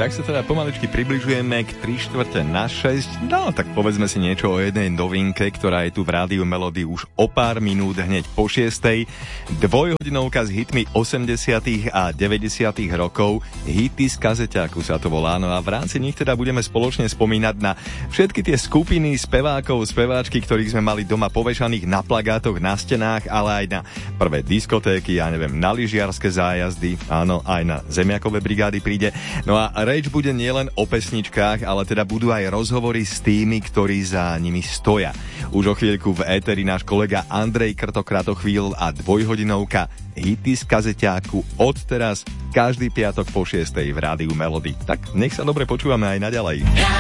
tak sa teda pomaličky približujeme k 5:45. No, tak povedzme si niečo o jednej novinke, ktorá je tu v Rádiu Melody už o pár minút hneď po 6:00. Dvojhodinovka s hitmi 80. a 90. rokov. Hity z kazeťáku sa to volá. No a v rámci nich teda budeme spoločne spomínať na všetky tie skupiny spevákov, speváčky, ktorých sme mali doma povešaných na plagátoch, na stenách, ale aj na prvé diskotéky, ja neviem, na lyžiarske zájazdy, áno, aj na zemiakové brigády príde. No a reč bude nielen o pesničkách, ale teda budú aj rozhovory s tými, ktorí za nimi stoja. Už o chvíľku v éteri náš kolega Andrej Krtokratochvíl a dvojhodinovka hity z kazeťáku od teraz každý piatok po 6:00 v Rádiu Melody. Tak nech sa dobre počúvame aj naďalej.